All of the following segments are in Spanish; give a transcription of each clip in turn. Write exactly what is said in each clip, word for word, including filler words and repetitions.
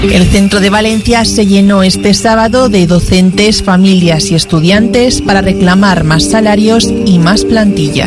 El centro de Valencia se llenó este sábado de docentes, familias y estudiantes para reclamar más salarios y más plantilla.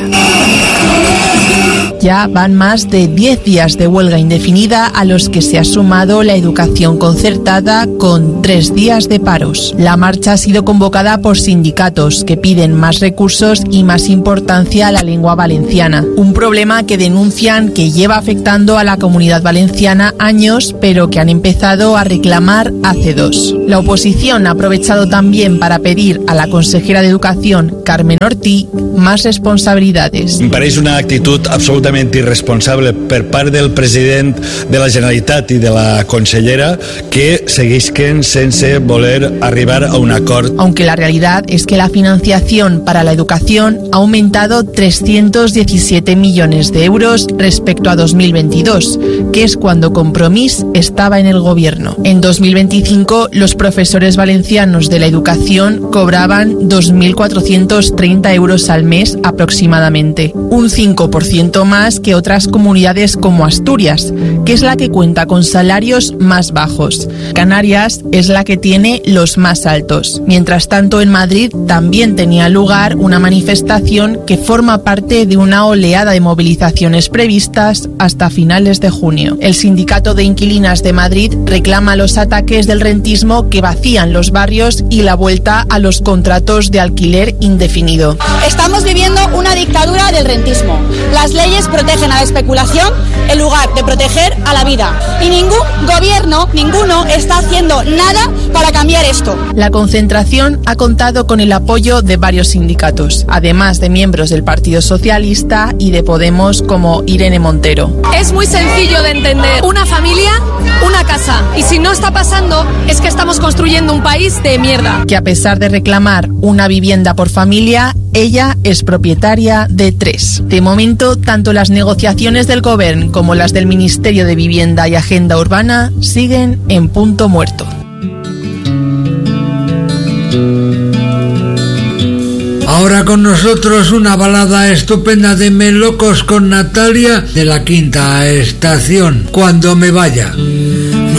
Ya van más de diez días de huelga indefinida a los que se ha sumado la educación concertada con tres días de paros. La marcha ha sido convocada por sindicatos que piden más recursos y más importancia a la lengua valenciana. Un problema que denuncian que lleva afectando a la comunidad valenciana años, pero que han empezado a reclamar hace dos. La oposición ha aprovechado también para pedir a la consejera de Educación, Carmen Ortí, más responsabilidades. Me pareix una actitud absolutament irresponsable per part del president de la Generalitat i de la consellera que seguisquen sense voler arribar a un acord. Aunque la realidad es que la financiación para la educación ha aumentado trescientos diecisiete millones de euros respecto a dos mil veintidós, que es cuando Compromís estaba en el gobierno. En dos mil veinticinco, los profesores valencianos de la educación cobraban dos mil cuatrocientos treinta euros al mes aproximadamente, un cinco por ciento más que otras comunidades como Asturias, que es la que cuenta con salarios más bajos. Canarias es la que tiene los más altos. Mientras tanto, en Madrid también tenía lugar una manifestación que forma parte de una oleada de movilizaciones previstas hasta finales de junio. El Sindicato de Inquilinas de Madrid reclama los ataques del rentismo que vacían los barrios y la vuelta a los contratos de alquiler indefinido. Estamos viviendo una dictadura del rentismo. Las leyes protegen a la especulación en lugar de proteger a la vida. Y ningún gobierno, ninguno, está haciendo nada para cambiar esto. La concentración ha contado con el apoyo de varios sindicatos, además de miembros del Partido Socialista y de Podemos como Irene Montero. Es muy sencillo de entender. Una familia, una casa. Y si no está pasando, es que estamos construyendo un país de mierda. Que a pesar de reclamar una vivienda por familia, ella es propietaria de tres. De momento, tanto las negociaciones del Gobierno como las del Ministerio de Vivienda y Agenda Urbana siguen en punto muerto. Ahora con nosotros una balada estupenda de Melocos con Natalia de la Quinta Estación, Cuando me vaya.